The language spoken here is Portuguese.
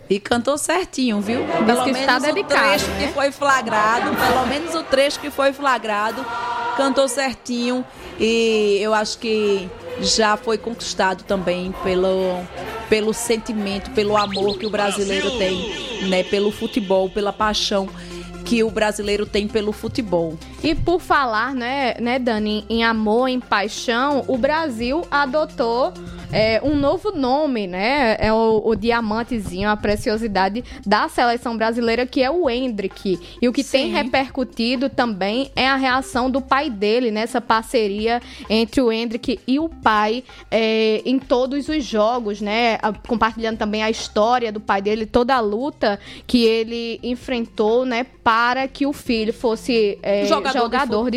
E cantou certinho, viu? Diz que está dedicado, trecho que foi flagrado, pelo menos o trecho que foi flagrado, cantou certinho. E eu acho que já foi conquistado também pelo sentimento, pelo amor que o brasileiro tem, né, pelo futebol, pela paixão que o brasileiro tem pelo futebol. E por falar, né, Dani, em amor, em paixão, o Brasil adotou um novo nome, né? É o diamantezinho, a preciosidade da seleção brasileira, que é o Endrick. E o que tem repercutido também é a reação do pai dele, nessa parceria entre o Endrick e o pai em todos os jogos, né? Compartilhando também a história do pai dele, toda a luta que ele enfrentou, né, para que o filho fosse jogador de